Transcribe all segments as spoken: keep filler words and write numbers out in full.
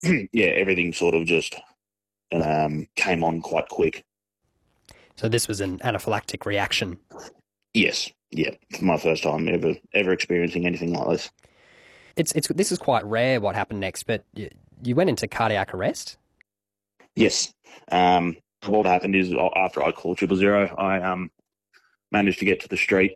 yeah, everything sort of just um, came on quite quick. So this was an anaphylactic reaction. Yes, yeah, for my first time ever ever experiencing anything like this. It's it's this is quite rare. What happened next? But you, you went into cardiac arrest. Yes, um, what happened is after I called triple zero, I um, managed to get to the street,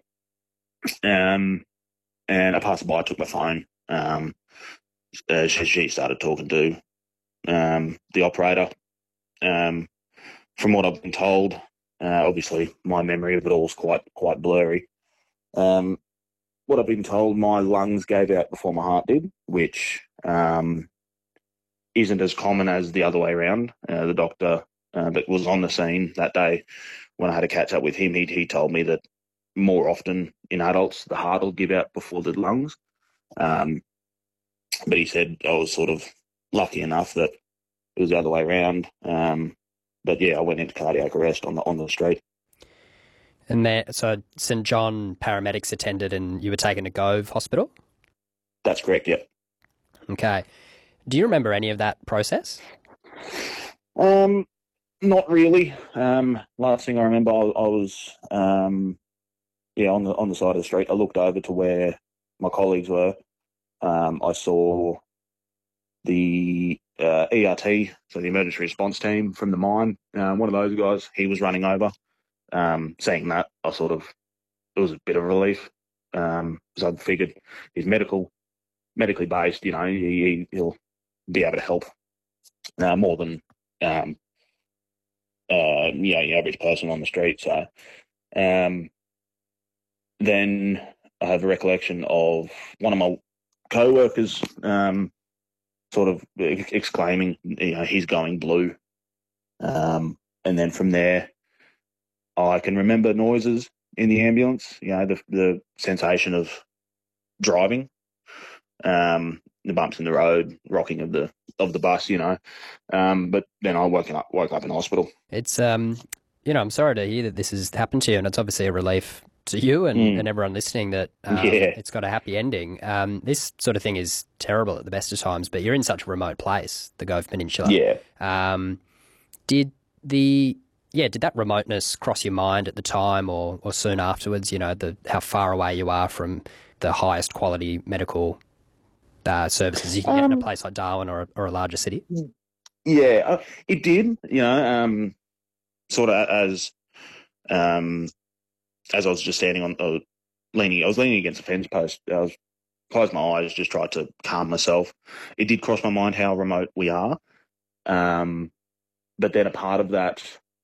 um, and a passerby took my phone. Um, uh, she, she started talking to um, the operator. Um, from what I've been told, uh, obviously my memory of it all is quite quite blurry. Um, what I've been told, my lungs gave out before my heart did, which um, isn't as common as the other way around. Uh, the doctor uh, that was on the scene that day when I had a catch up with him, he, he told me that more often in adults, the heart will give out before the lungs. Um, but he said I was sort of lucky enough that it was the other way around. Um, but yeah, I went into cardiac arrest on the on the street. And there, so St John paramedics attended, and you were taken to Gove Hospital. That's correct. Yeah. Okay. Do you remember any of that process? Um, not really. Um, last thing I remember, I, I was um, yeah on the on the side of the street. I looked over to where my colleagues were. Um, I saw the uh, E R T, so the emergency response team from the mine. Uh, one of those guys, he was running over. Um, seeing that, I sort of it was a bit of relief because um, I figured he's medical, medically based. You know, he, he'll be able to help uh, more than um, uh, you know, the average person on the street. So um, then I have a recollection of one of my co-workers um, sort of exclaiming, you know, he's going blue. Um, and then from there, I can remember noises in the ambulance, you know, the, the sensation of driving, um, the bumps in the road, rocking of the of the bus, you know. Um, but then I woke up woke up in hospital. It's um, you know, I'm sorry to hear that this has happened to you, and it's obviously a relief to you and, Mm, and everyone listening that um, yeah, it's got a happy ending. Um, this sort of thing is terrible at the best of times, but you're in such a remote place, the Gove Peninsula. yeah. Um, did the yeah, did that remoteness cross your mind at the time or or soon afterwards? You know, the how far away you are from the highest quality medical uh, services you can get in a Um, place like Darwin or a, or a larger city. yeah, uh, it did. You know, um, sort of as um, as I was just standing on, uh, leaning, I was leaning against a fence post. I was closed my eyes, just tried to calm myself. It did cross my mind how remote we are, um, but then a part of that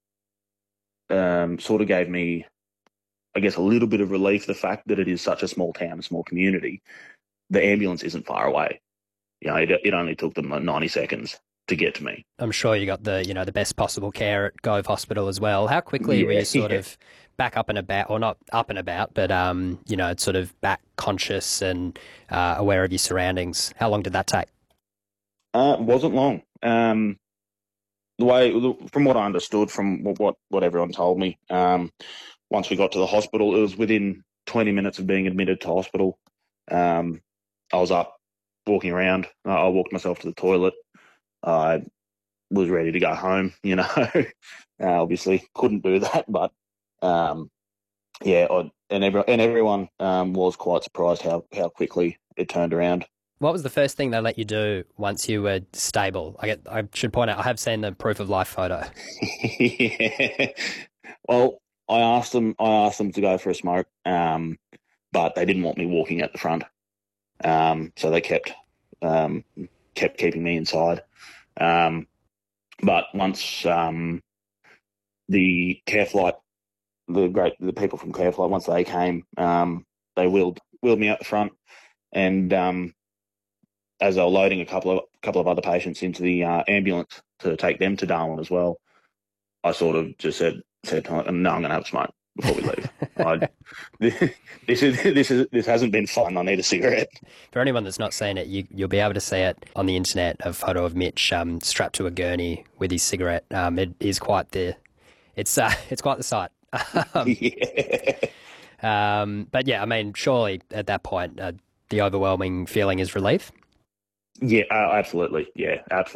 um, sort of gave me, I guess, a little bit of relief. The fact that it is such a small town, a small community, the ambulance isn't far away. You know, it, it only took them like ninety seconds to get to me. I'm sure you got the you know the best possible care at Gove Hospital as well. How quickly were Yeah, you sort yeah. of back up and about, or not up and about, but um, you know, sort of back conscious and uh, aware of your surroundings? How long did that take? Uh, it wasn't long. Um, the way, from what I understood, from what what everyone told me, um, once we got to the hospital, it was within twenty minutes of being admitted to hospital. Um, I was up, walking around. I I walked myself to the toilet. I was ready to go home. You know, uh, obviously couldn't do that, but um, yeah, I, and every, and everyone um, was quite surprised how how quickly it turned around. What was the first thing they let you do once you were stable? I get, I should point out, I have seen the proof of life photo. Yeah. Well, I asked them. I asked them to go for a smoke, um, but they didn't want me walking at the front. Um, so they kept um, kept keeping me inside. Um, but once um, the care flight, the great the people from care flight, once they came, um, they wheeled wheeled me out the front, and um, as they were loading a couple of couple of other patients into the uh, ambulance to take them to Darwin as well, I sort of just said said to them, "No, I'm going to have a smoke before we leave. I, this is this is this hasn't been fun. I need a cigarette." For anyone that's not seen it, you, you'll be able to see it on the internet. A photo of Mitch um, strapped to a gurney with his cigarette. Um, it is quite the, it's uh, it's quite the sight. um, Yeah, um, but yeah, I mean, surely at that point, uh, the overwhelming feeling is relief. yeah, uh, absolutely, yeah, absolutely.